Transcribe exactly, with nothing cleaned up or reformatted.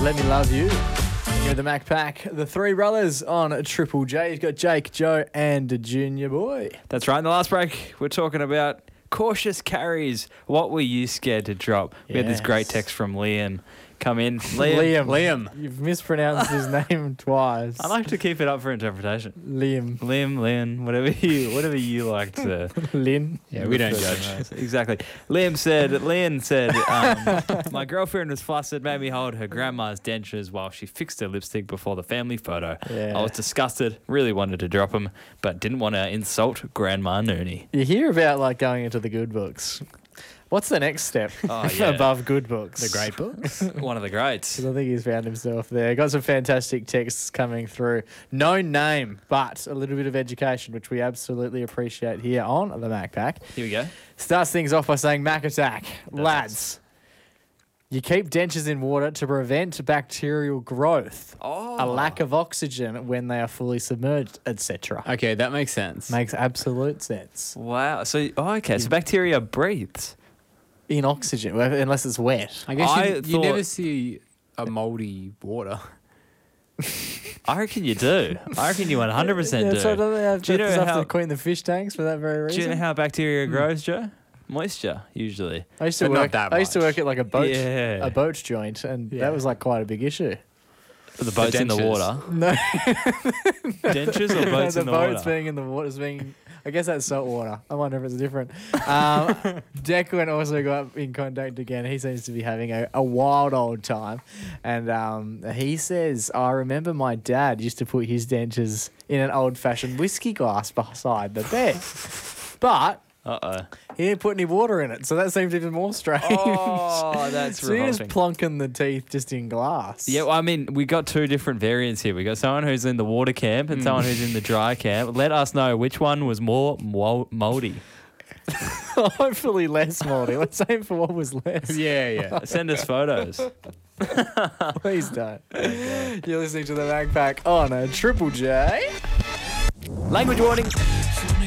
Let Me Love You. And you're the Mac Pack, the three brothers on Triple J. You've got Jake, Joe, and Junior Boy. That's right. In the last break, we're talking about cautious carries. What were you scared to drop? We had this Yes. great text from Liam come in. Liam. Liam. Liam. You've mispronounced his name twice. I like to keep it up for interpretation. Liam. Liam, Liam, whatever you, whatever you like to. Lynn. Yeah, we don't refer to judge. them as. Exactly. Liam said. Liam said. Um, my girlfriend was flustered, made me hold her grandma's dentures while she fixed her lipstick before the family photo. Yeah. I was disgusted. Really wanted to drop them, but didn't want to insult Grandma Noonie. You hear about like going into the good books. What's the next step Oh, yeah. above good books? The great books. One of the greats. 'Cause I think he's found himself there. Got some fantastic texts coming through. No name, but a little bit of education, which we absolutely appreciate here on the Mac Pack. Here we go. Starts things off by saying, Mac Attack. Lads, you keep dentures in water to prevent bacterial growth, Oh. a lack of oxygen when they are fully submerged, et cetera. Okay, that makes sense. Makes absolute sense. Wow. So, oh, okay. So bacteria breathes. In oxygen, well, unless it's wet. I guess I you, you never thought- see a mouldy water. I reckon you do. I reckon you one hundred percent do. So don't they have, Do you know just have how- to clean the fish tanks for that very Do reason? you know how bacteria grows, Joe? Moisture, usually. I used to But not work. that I used to much. work at like a boat, Yeah. a boat joint, and Yeah. that was like quite a big issue. The boat's in the dentures. water. No, Dentures or boats the in the boats water? being in the water is being. I guess that's salt water. I wonder if it's different. Um, Declan also got in contact again. He seems to be having a, a wild old time, and um, he says, "I remember my dad used to put his dentures in an old-fashioned whiskey glass beside the bed, but." Uh-oh. He didn't put any water in it, so that seems even more strange. Oh, that's so you're just revolting. plonking the teeth just in glass. Yeah, well, I mean, we got two different variants here. We got someone who's in the water camp and someone who's in the dry camp. Let us know which one was more mo- moldy. Hopefully less moldy. Let's aim for what was less. Yeah, yeah. Send us photos. Please don't. You're listening to the Backpack on a Triple J. Language warning.